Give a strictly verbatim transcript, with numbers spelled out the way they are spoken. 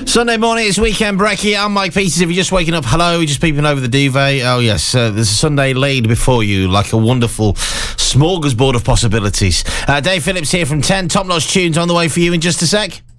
Sunday morning, it's Weekend Brekkie. I'm Mike Peters. If you're just waking up, hello, you're just peeping over the duvet. Oh, yes, uh, there's a Sunday laid before you like a wonderful smorgasbord of possibilities. Uh, Dave Phillips here from ten. Top-notch tunes on the way for you in just a sec.